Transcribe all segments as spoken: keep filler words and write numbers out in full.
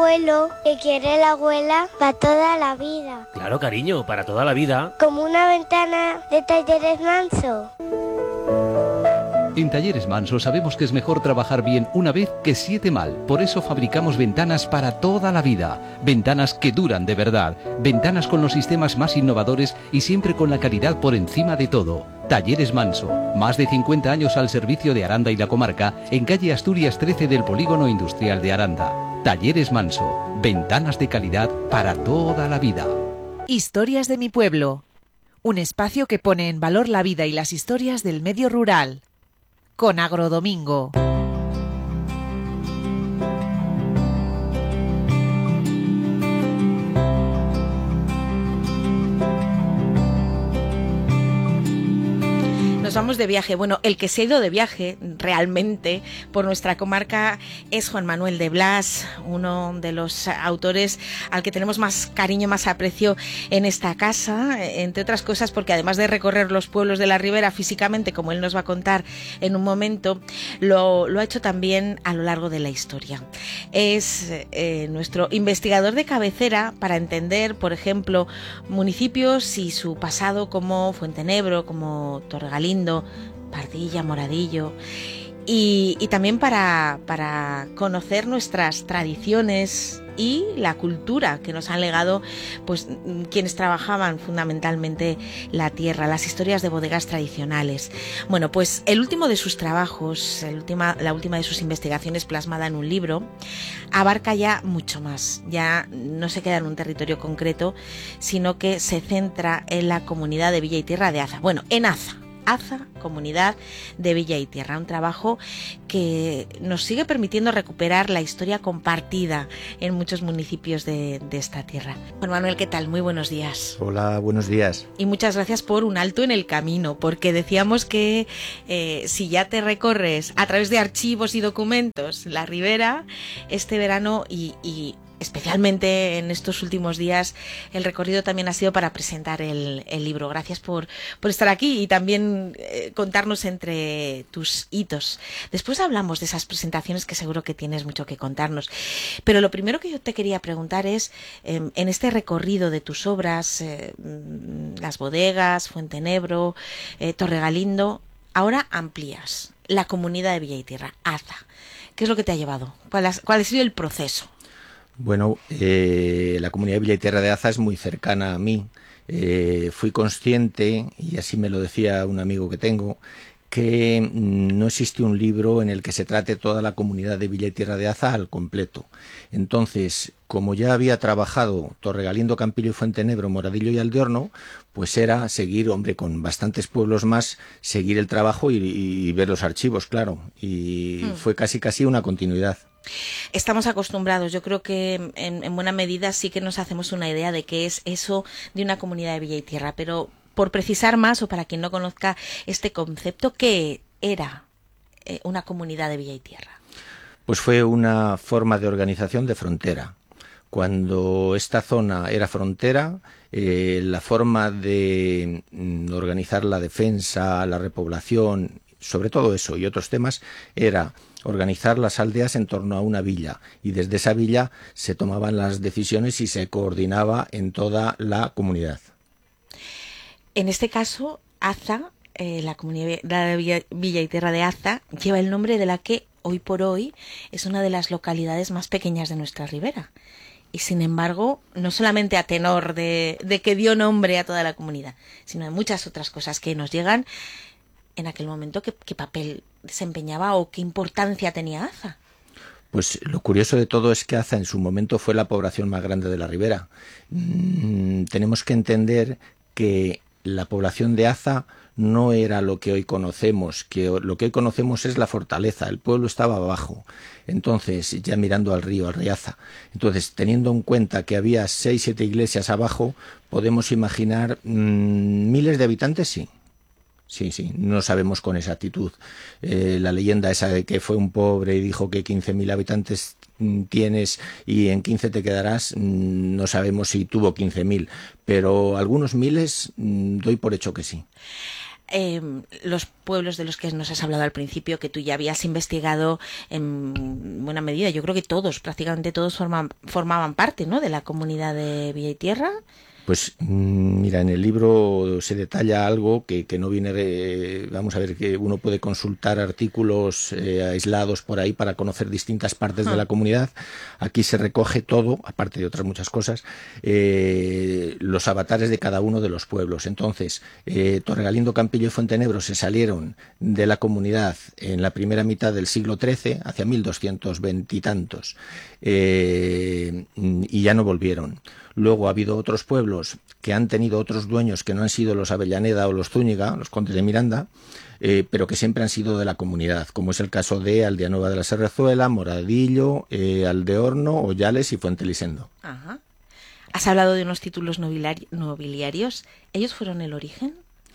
abuelo que quiere la abuela para toda la vida. Claro, cariño, para toda la vida. Como una ventana de Talleres Manso. En Talleres Manso sabemos que es mejor trabajar bien una vez que siete mal. Por eso fabricamos ventanas para toda la vida. Ventanas que duran de verdad. Ventanas con los sistemas más innovadores y siempre con la calidad por encima de todo. Talleres Manso. Más de cincuenta años al servicio de Aranda y la comarca, en calle Asturias trece del Polígono Industrial de Aranda. Talleres Manso. Ventanas de calidad para toda la vida. Historias de mi pueblo. Un espacio que pone en valor la vida y las historias del medio rural. Con Agrodomingo. Nos vamos de viaje. Bueno, el que se ha ido de viaje realmente por nuestra comarca es Juan Manuel de Blas, uno de los autores al que tenemos más cariño, más aprecio en esta casa, entre otras cosas porque además de recorrer los pueblos de la Ribera físicamente, como él nos va a contar en un momento, lo, lo ha hecho también a lo largo de la historia. Es eh, nuestro investigador de cabecera para entender, por ejemplo, municipios y su pasado como Fuentenebro, como Torregalindo, Pardilla, Moradillo, y, y también para, para conocer nuestras tradiciones y la cultura que nos han legado pues quienes trabajaban fundamentalmente la tierra, las historias de bodegas tradicionales. Bueno, pues el último de sus trabajos, el última, la última de sus investigaciones plasmada en un libro, abarca ya mucho más. Ya no se queda en un territorio concreto, sino que se centra en la comunidad de Villa y Tierra de Aza. Bueno, en Aza. Aza, comunidad de Villa y Tierra, un trabajo que nos sigue permitiendo recuperar la historia compartida en muchos municipios de, de esta tierra. Juan Manuel, ¿qué tal? Muy buenos días. Hola, buenos días. Y muchas gracias por un alto en el camino, porque decíamos que eh, si ya te recorres a través de archivos y documentos la Ribera, este verano y, y especialmente en estos últimos días, el recorrido también ha sido para presentar el, el libro. Gracias por, por estar aquí y también eh, contarnos entre tus hitos. Después hablamos de esas presentaciones que seguro que tienes mucho que contarnos. Pero lo primero que yo te quería preguntar es, eh, en este recorrido de tus obras, eh, Las Bodegas, Fuentenebro, eh, Torregalindo, ahora amplías la comunidad de Villa y Tierra, Aza. ¿Qué es lo que te ha llevado? ¿Cuál ha, cuál ha sido el proceso? Bueno, eh, la comunidad de Villa y Tierra de Aza es muy cercana a mí. Eh, fui consciente, y así me lo decía un amigo que tengo, que no existe un libro en el que se trate toda la comunidad de Villa y Tierra de Aza al completo. Entonces, como ya había trabajado Torregalindo, Campillo y Fuentenebro, Moradillo y Aldeorno, pues era seguir, hombre, con bastantes pueblos más, seguir el trabajo y, y ver los archivos, claro. Y hmm. fue casi casi una continuidad. Estamos acostumbrados, yo creo que en, en buena medida sí que nos hacemos una idea de qué es eso de una comunidad de Villa y Tierra, pero por precisar más o para quien no conozca este concepto, ¿qué era eh, una comunidad de Villa y Tierra? Pues fue una forma de organización de frontera. Cuando esta zona era frontera, eh, la forma de mm, organizar la defensa, la repoblación, sobre todo eso y otros temas, era organizar las aldeas en torno a una villa, y desde esa villa se tomaban las decisiones y se coordinaba en toda la comunidad. En este caso, Aza, eh, la comunidad de Villa, Villa y Tierra de Aza, lleva el nombre de la que hoy por hoy es una de las localidades más pequeñas de nuestra ribera. Y sin embargo, no solamente a tenor de, de que dio nombre a toda la comunidad, sino de muchas otras cosas que nos llegan en aquel momento. ¿Qué, qué papel desempeñaba o qué importancia tenía Aza? Pues lo curioso de todo es que Aza en su momento fue la población más grande de la ribera. Mm, tenemos que entender que la población de Aza no era lo que hoy conocemos, que lo que hoy conocemos es la fortaleza, el pueblo estaba abajo, entonces ya mirando al río, al Riaza. Entonces, teniendo en cuenta que había seis, siete iglesias abajo, podemos imaginar mmm, miles de habitantes, sí. Sí, sí, no sabemos con exactitud. Eh, la leyenda esa de que fue un pobre y dijo que quince mil habitantes tienes y en quince te quedarás, no sabemos si tuvo quince mil, pero algunos miles doy por hecho que sí. eh, los pueblos de los que nos has hablado al principio, que tú ya habías investigado en buena medida, yo creo que todos, prácticamente todos forman, formaban parte, ¿no?, de la comunidad de Villa y Tierra. Pues mira, en el libro se detalla algo que, que no viene de, vamos a ver, que uno puede consultar artículos eh, aislados por ahí para conocer distintas partes ah. de la comunidad. Aquí se recoge todo, aparte de otras muchas cosas, eh, los avatares de cada uno de los pueblos. Entonces, eh, Torregalindo, Campillo y Fuentenebro se salieron de la comunidad en la primera mitad del siglo trece, hacia mil doscientos veinte y tantos, eh, y ya no volvieron. Luego ha habido otros pueblos que han tenido otros dueños que no han sido los Avellaneda o los Zúñiga, los condes de Miranda, eh, pero que siempre han sido de la comunidad, como es el caso de Aldeanueva de la Serrezuela, Moradillo, eh, Aldeorno, Ollales y Fuentelisendo. Ajá. Has hablado de unos títulos nobiliari- nobiliarios. ¿Ellos fueron el origen?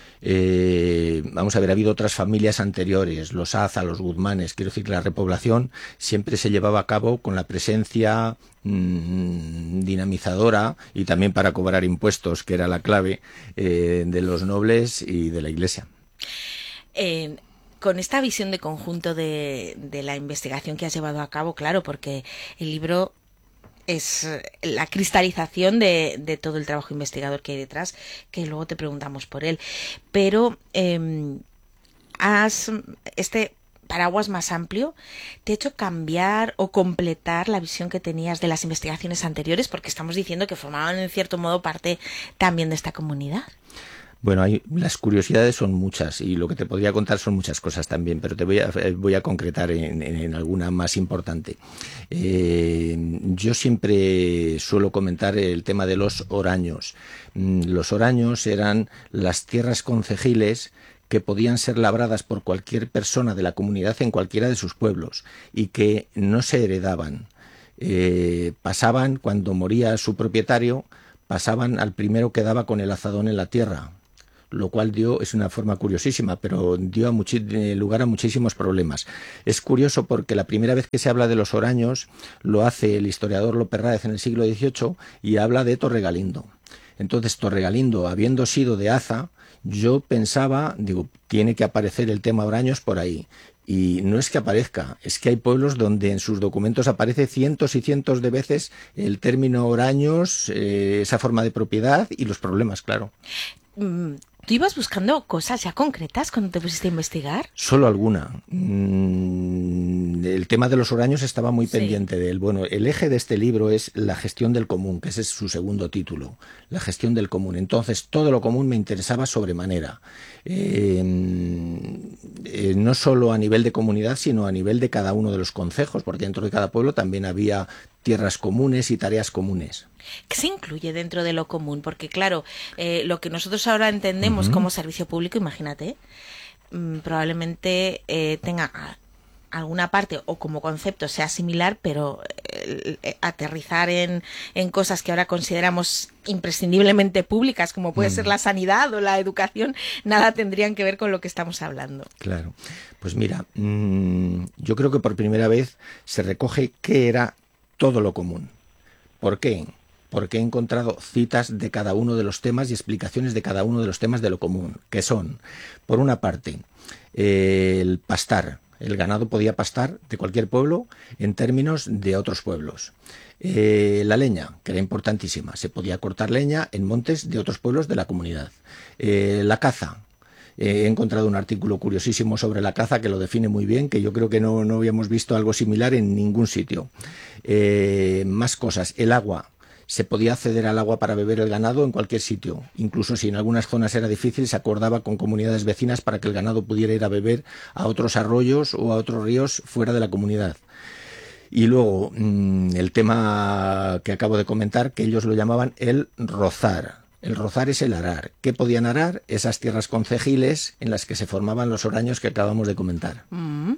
Eh, vamos a ver, ha habido otras familias anteriores, los Aza, los Guzmanes. Quiero decir que la repoblación siempre se llevaba a cabo con la presencia mmm, dinamizadora y también para cobrar impuestos, que era la clave eh, de los nobles y de la Iglesia. Eh, con esta visión de conjunto de, de la investigación que has llevado a cabo, claro, porque el libro es la cristalización de, de todo el trabajo investigador que hay detrás, que luego te preguntamos por él. Pero eh, has este paraguas más amplio te ha hecho cambiar o completar la visión que tenías de las investigaciones anteriores, porque estamos diciendo que formaban en cierto modo parte también de esta comunidad. Bueno, hay, las curiosidades son muchas y lo que te podría contar son muchas cosas también, pero te voy a, voy a concretar en, en, en alguna más importante. Eh, yo siempre suelo comentar el tema de los oraños. Los oraños eran las tierras concejiles que podían ser labradas por cualquier persona de la comunidad en cualquiera de sus pueblos y que no se heredaban. Eh, pasaban, cuando moría su propietario, pasaban al primero que daba con el azadón en la tierra, lo cual dio, es una forma curiosísima, pero dio a muchi- lugar a muchísimos problemas. Es curioso porque la primera vez que se habla de los oraños lo hace el historiador Lope Ráez en el siglo dieciocho y habla de Torregalindo. Entonces Torregalindo, habiendo sido de Aza, yo pensaba, digo, tiene que aparecer el tema oraños por ahí. Y no es que aparezca, es que hay pueblos donde en sus documentos aparece cientos y cientos de veces el término oraños, eh, esa forma de propiedad y los problemas, claro. ¿Tú ibas buscando cosas ya concretas cuando te pusiste a investigar? Solo alguna. Mm, el tema de los oraños estaba muy sí. pendiente de él. Bueno, el eje de este libro es la gestión del común, que ese es su segundo título, la gestión del común. Entonces, todo lo común me interesaba sobremanera. Eh, eh, no solo a nivel de comunidad, sino a nivel de cada uno de los concejos, porque dentro de cada pueblo también había tierras comunes y tareas comunes. ¿Qué se incluye dentro de lo común? Porque claro, eh, lo que nosotros ahora entendemos uh-huh. como servicio público, imagínate, mmm, probablemente eh, tenga alguna parte o como concepto sea similar, pero eh, eh, aterrizar en, en cosas que ahora consideramos imprescindiblemente públicas, como puede uh-huh. ser la sanidad o la educación, nada tendrían que ver con lo que estamos hablando. Claro, pues mira, mmm, yo creo que por primera vez se recoge qué era todo lo común. ¿Por qué? Porque he encontrado citas de cada uno de los temas y explicaciones de cada uno de los temas de lo común, que son, por una parte, eh, el pastar. El ganado podía pastar de cualquier pueblo en términos de otros pueblos. Eh, la leña, que era importantísima. Se podía cortar leña en montes de otros pueblos de la comunidad. Eh, la caza. He encontrado un artículo curiosísimo sobre la caza que lo define muy bien, que yo creo que no, no habíamos visto algo similar en ningún sitio. Eh, más cosas. El agua. Se podía acceder al agua para beber el ganado en cualquier sitio. Incluso si en algunas zonas era difícil, se acordaba con comunidades vecinas para que el ganado pudiera ir a beber a otros arroyos o a otros ríos fuera de la comunidad. Y luego, mmm, el tema que acabo de comentar, que ellos lo llamaban el rozar. El rozar es el arar. ¿Qué podían arar? Esas tierras concejiles en las que se formaban los oraños que acabamos de comentar. Mm.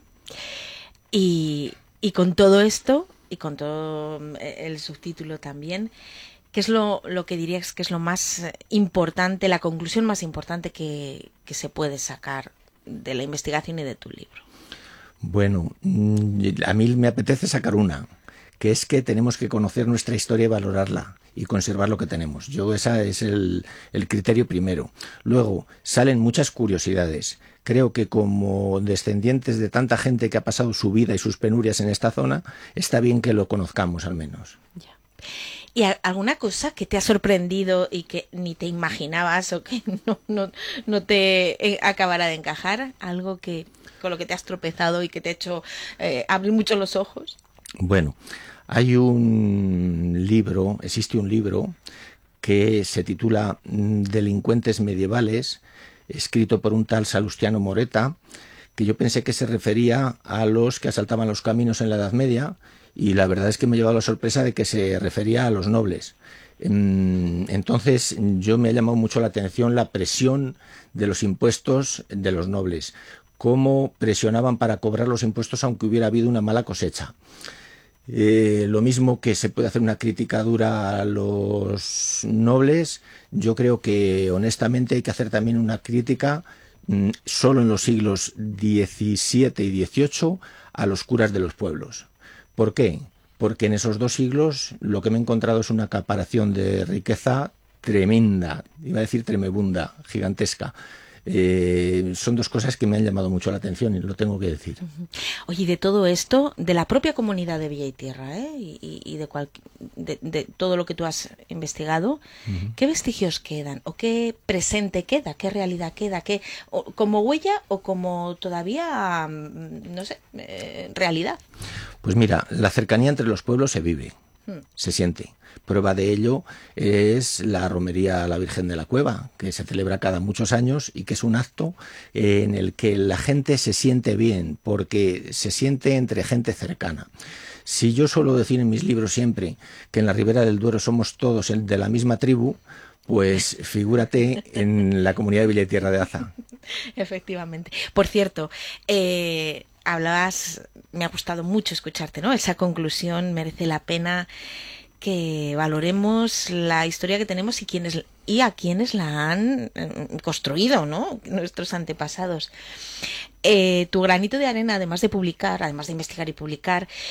Y, y con todo esto, y con todo el subtítulo también, ¿qué es lo, lo que dirías que es lo más importante, la conclusión más importante que, que se puede sacar de la investigación y de tu libro? Bueno, a mí me apetece sacar una, que es que tenemos que conocer nuestra historia y valorarla y conservar lo que tenemos. Yo ese es el, el criterio primero. Luego, salen muchas curiosidades. Creo que como descendientes de tanta gente que ha pasado su vida y sus penurias en esta zona, está bien que lo conozcamos al menos. Ya. ¿Y alguna cosa que te ha sorprendido y que ni te imaginabas o que no, no, no te acabara de encajar? ¿Algo que con lo que te has tropezado y que te ha hecho eh, abrir mucho los ojos? Bueno, hay un libro, existe un libro que se titula Delincuentes medievales, escrito por un tal Salustiano Moreta, que yo pensé que se refería a los que asaltaban los caminos en la Edad Media, y la verdad es que me ha llevado la sorpresa de que se refería a los nobles. Entonces yo me ha llamado mucho la atención la presión de los impuestos de los nobles, cómo presionaban para cobrar los impuestos aunque hubiera habido una mala cosecha. Eh, lo mismo que se puede hacer una crítica dura a los nobles, yo creo que honestamente hay que hacer también una crítica mmm, solo en los siglos diecisiete y dieciocho a los curas de los pueblos. ¿Por qué? Porque en esos dos siglos lo que me he encontrado es una acaparación de riqueza tremenda, iba a decir tremebunda, gigantesca. Eh, son dos cosas que me han llamado mucho la atención y lo tengo que decir. Oye, de todo esto, de la propia comunidad de Villa y Tierra, ¿eh? y, y de, cual, de, de todo lo que tú has investigado, uh-huh. ¿qué vestigios quedan? ¿O qué presente queda? ¿Qué realidad queda? ¿Qué, o, como huella o como todavía, no sé, eh, realidad? Pues mira, la cercanía entre los pueblos se vive, hmm. se siente. Prueba de ello es la romería a la Virgen de la Cueva, que se celebra cada muchos años y que es un acto en el que la gente se siente bien, porque se siente entre gente cercana. Si yo suelo decir en mis libros siempre que en la Ribera del Duero somos todos de la misma tribu, pues figúrate en la comunidad de Villa y Tierra de Aza. Efectivamente. Por cierto, eh, hablabas, me ha gustado mucho escucharte, ¿no? Esa conclusión merece la pena que valoremos la historia que tenemos y quienes y a quienes la han construido, ¿no? Nuestros antepasados. Eh, tu granito de arena, además de publicar, además de investigar y publicar,